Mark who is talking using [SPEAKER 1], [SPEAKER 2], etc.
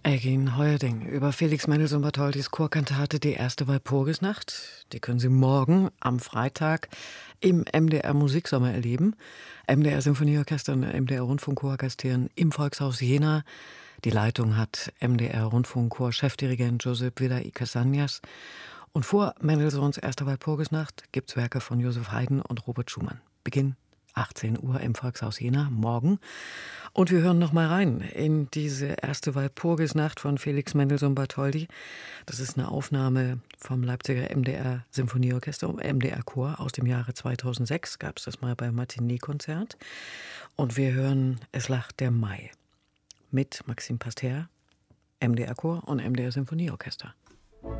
[SPEAKER 1] Egin Heuerding über Felix Mendelssohn Bartholdys Chorkantate Die erste Walpurgisnacht. Die können Sie morgen am Freitag im MDR Musiksommer erleben. MDR Symphonieorchester und MDR Rundfunkchor gastieren im Volkshaus Jena. Die Leitung hat MDR Rundfunkchor Chefdirigent Josep Vidal Casañas. Und vor Mendelssohns erster Walpurgisnacht gibt es Werke von Joseph Haydn und Robert Schumann. Beginn 18 Uhr im Volkshaus Jena, morgen. Und wir hören noch mal rein in diese erste Walpurgisnacht von Felix Mendelssohn Bartholdy. Das ist eine Aufnahme vom Leipziger MDR Symphonieorchester und MDR Chor aus dem Jahre 2006. Gab es das mal beim Matinee-Konzert. Und wir hören Es lacht der Mai mit Maxime Pasteur, MDR Chor und MDR Symphonieorchester.